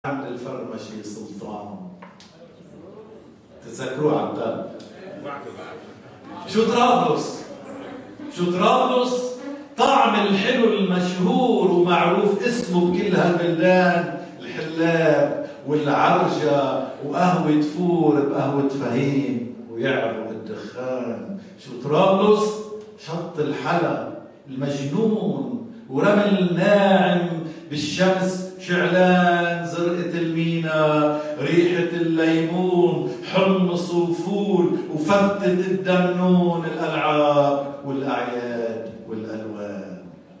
عند الفرمشي سلطان، تذكروه عبدال. شو طرابلس؟ شو طرابلس؟ طعم الحلو المشهور ومعروف اسمه بكل هالبلدان، الحلاب والعرجة وقهوة فور بقهوة فهيم ويعروا الدخان. شو طرابلس؟ شط الحلا المجنون ورمل ناعم بالشمس، شعلان زرقة المينا، ريحة الليمون، حمص وفول وفتة الدمنون، الألعاب والأعياد والألوان.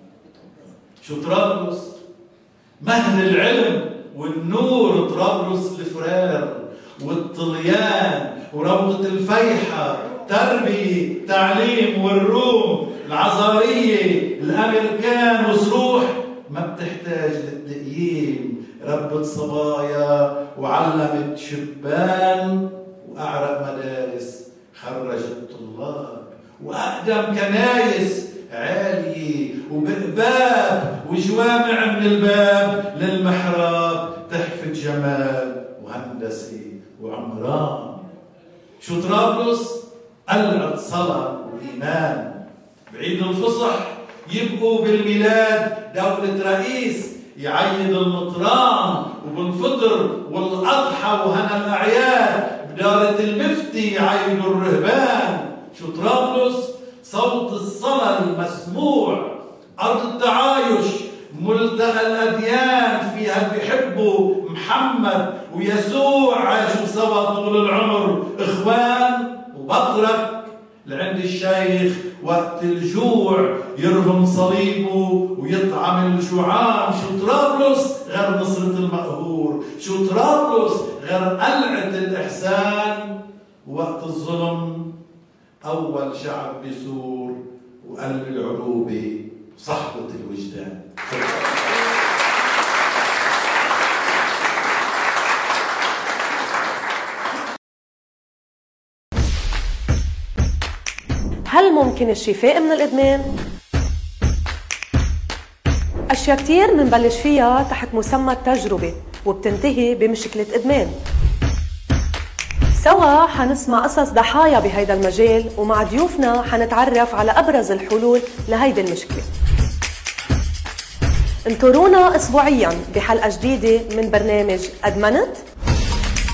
شو طرابلس؟ مهد العلم والنور، طرابلس الفرير والطليان وروضة الفيحة، تربية تعليم والروم، العزارية الأمريكان وصروح ما بتحتاج للتقييم، ربت صبايا وعلمت شبان وأعرق مدارس خرجت طلاب، وأقدم كنايس عالية وبقباب وجوامع من الباب للمحراب تحفة جمال وهندسة وعمران. شو طرابلس؟ قلعة صلاة وإيمان. بعيد الفصح يبقوا بالميلاد دولة رئيس يعيد المطران، وبالفطر والأضحى وهنا الأعياد بدارة المفتي يعيدوا الرهبان. شو طرابلس؟ صوت الصلاة المسموع، أرض التعايش، ملتقى الأديان، فيها بيحبوا محمد ويسوع، عاشوا سوا طول العمر إخوان. وبطرك لعند الشيخ وقت الجوع يرهم صليبه ويطعم الجوعان. شو طرابلس غير نصرة المقهور؟ شو طرابلس غير قلعة الإحسان؟ وقت الظلم أول شعب بيثور وقلب العروبة وصحبة الوجدان. هل ممكن الشفاء من الإدمان؟ أشياء كتير منبلش فيها تحت مسمى التجربة وبتنتهي بمشكلة إدمان. سوا حنسمع قصص ضحايا بهيدا المجال، ومع ضيوفنا حنتعرف على أبرز الحلول لهيدي المشكلة. انطرونا أسبوعياً بحلقة جديدة من برنامج أدمنت.